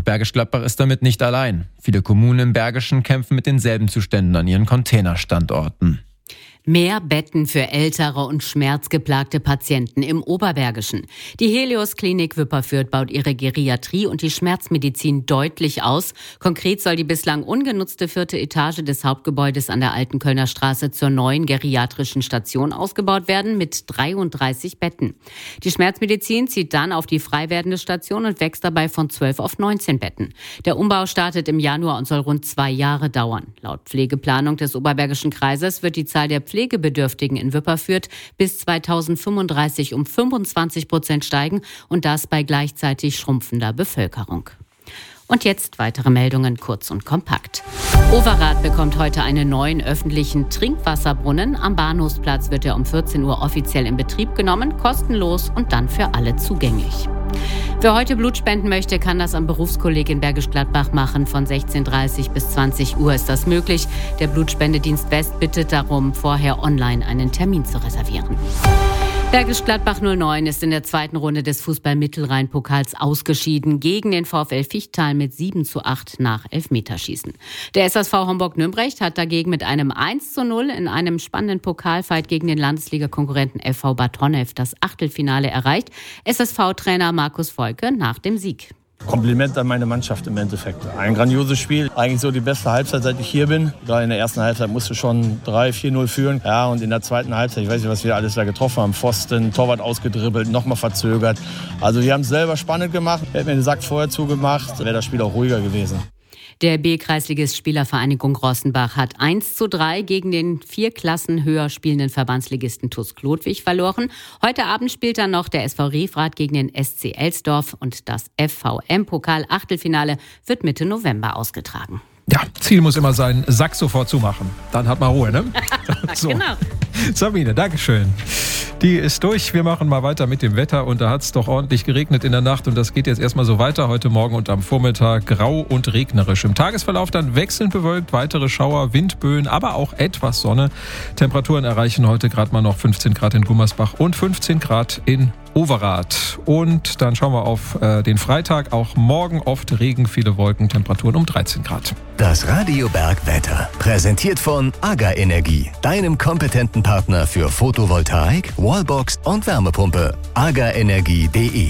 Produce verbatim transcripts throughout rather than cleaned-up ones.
Und Bergisch Gladbach ist damit nicht allein. Viele Kommunen im Bergischen kämpfen mit denselben Zuständen an ihren Containerstandorten. Mehr Betten für ältere und schmerzgeplagte Patienten im Oberbergischen. Die Helios Klinik Wipperfürth baut ihre Geriatrie und die Schmerzmedizin deutlich aus. Konkret soll die bislang ungenutzte vierte Etage des Hauptgebäudes an der Alten Kölner Straße zur neuen geriatrischen Station ausgebaut werden mit dreiunddreißig Betten. Die Schmerzmedizin zieht dann auf die frei werdende Station und wächst dabei von zwölf auf neunzehn Betten. Der Umbau startet im Januar und soll rund zwei Jahre dauern. Laut Pflegeplanung des Oberbergischen Kreises wird die Zahl der Pflegebedürftigen in Wipperfürth bis zweitausendfünfunddreißig um fünfundzwanzig Prozent steigen und das bei gleichzeitig schrumpfender Bevölkerung. Und jetzt weitere Meldungen kurz und kompakt. Overath bekommt heute einen neuen öffentlichen Trinkwasserbrunnen. Am Bahnhofsplatz wird er um vierzehn Uhr offiziell in Betrieb genommen, kostenlos und dann für alle zugänglich. Wer heute Blut spenden möchte, kann das am Berufskolleg in Bergisch Gladbach machen. Von sechzehn Uhr dreißig bis zwanzig Uhr ist das möglich. Der Blutspendedienst West bittet darum, vorher online einen Termin zu reservieren. Bergisch Gladbach null neun ist in der zweiten Runde des Fußball-Mittelrhein-Pokals ausgeschieden gegen den VfL Fichtal mit sieben zu acht nach Elfmeterschießen. Der S S V Homburg-Nürnberg hat dagegen mit einem eins zu null in einem spannenden Pokalfight gegen den Landesliga-Konkurrenten F V Bad Honnef das Achtelfinale erreicht. S S V-Trainer Markus Volke nach dem Sieg. Kompliment an meine Mannschaft im Endeffekt. Ein grandioses Spiel. Eigentlich so die beste Halbzeit, seit ich hier bin. Da in der ersten Halbzeit musste schon drei vier null führen. Ja, und in der zweiten Halbzeit, ich weiß nicht, was wir alles da getroffen haben. Pfosten, Torwart ausgedribbelt, nochmal verzögert. Also wir haben es selber spannend gemacht. Hätten wir den Sack vorher zugemacht, wäre das Spiel auch ruhiger gewesen. Der B-Kreisligist Spielervereinigung Rossenbach hat eins zu drei gegen den vier Klassen höher spielenden Verbandsligisten T U S Klodwig verloren. Heute Abend spielt dann noch der S V Refrath gegen den S C Elsdorf und das F V M-Pokal-Achtelfinale wird Mitte November ausgetragen. Ja, Ziel muss immer sein, Sack sofort zumachen. Dann hat man Ruhe, ne? So. Genau. Sabine, Dankeschön. Die ist durch. Wir machen mal weiter mit dem Wetter und da hat es doch ordentlich geregnet in der Nacht und das geht jetzt erstmal so weiter. Heute Morgen und am Vormittag grau und regnerisch. Im Tagesverlauf dann wechselnd bewölkt, weitere Schauer, Windböen, aber auch etwas Sonne. Temperaturen erreichen heute gerade mal noch fünfzehn Grad in Gummersbach und fünfzehn Grad in Overath. Und dann schauen wir auf äh, den Freitag. Auch morgen oft Regen, viele Wolken, Temperaturen um dreizehn Grad. Das Radio Berg Wetter. Präsentiert von AGA Energie. Deinem kompetenten Partner für Photovoltaik, Wallbox und Wärmepumpe. agaenergie punkt de.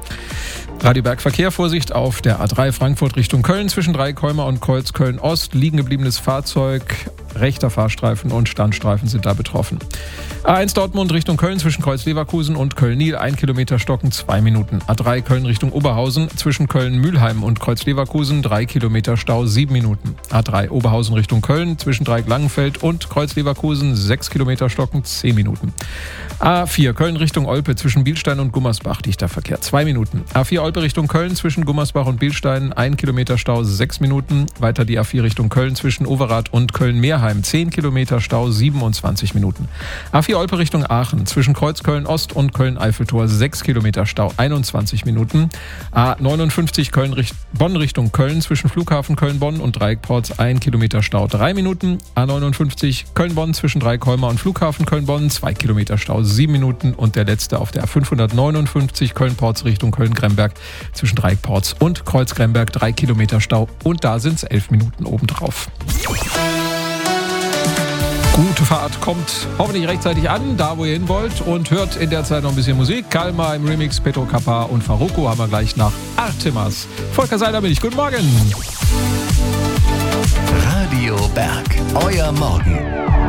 Radio Berg Verkehr, Vorsicht auf der A drei Frankfurt Richtung Köln. Zwischen Dreikäumer und Kreuz Köln-Ost liegen gebliebenes Fahrzeug. Rechter Fahrstreifen und Standstreifen sind da betroffen. A eins Dortmund Richtung Köln zwischen Kreuz Leverkusen und Köln-Niel. Ein Kilometer Stocken, zwei Minuten. A drei Köln Richtung Oberhausen zwischen Köln-Mühlheim und Kreuz Leverkusen. Drei Kilometer Stau, sieben Minuten. A drei Oberhausen Richtung Köln zwischen Dreieck Langenfeld und Kreuz Leverkusen. Sechs Kilometer Stocken, zehn Minuten. A vier Köln Richtung Olpe zwischen Bielstein und Gummersbach. Dichter Verkehr, zwei Minuten. A vier Olpe Richtung Köln zwischen Gummersbach und Bielstein. Ein Kilometer Stau, sechs Minuten. Weiter die A vier Richtung Köln zwischen Overath und Köln-Meerheim. zehn Kilometer Stau, siebenundzwanzig Minuten. A vier Olpe Richtung Aachen zwischen Kreuz Köln-Ost und Köln-Eiffeltor. sechs Kilometer Stau, einundzwanzig Minuten. A neunundfünfzig Köln Bonn Richtung Köln zwischen Flughafen Köln-Bonn und Dreieckports. ein Kilometer Stau, drei Minuten. A neunundfünfzig Köln-Bonn zwischen Dreikäumer und Flughafen Köln-Bonn. zwei Kilometer Stau, sieben Minuten. Und der letzte auf der A fünfhundertneunundfünfzig Köln-Ports Richtung Köln-Gremberg zwischen Dreieckports und Kreuz-Gremberg. drei Kilometer Stau und da sind es elf Minuten obendrauf. Gute Fahrt, kommt hoffentlich rechtzeitig an, da wo ihr hin wollt und hört in der Zeit noch ein bisschen Musik. Kalmar im Remix, Petro Kappa und Farruko haben wir gleich nach Artemas. Volker Seiler bin ich, guten Morgen. Radio Berg, euer Morgen.